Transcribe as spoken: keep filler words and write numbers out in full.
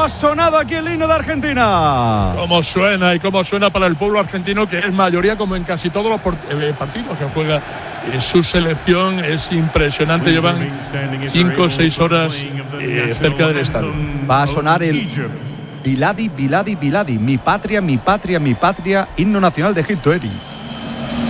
cómo ha sonado aquí el himno de Argentina. Cómo suena y cómo suena para el pueblo argentino, que es mayoría, como en casi todos los partidos que juega eh, su selección. Es impresionante, llevan cinco o seis horas eh, cerca del estadio. Va a sonar el Biladi, Biladi, Biladi, mi patria, mi patria, mi patria, himno nacional de Egipto, Eri.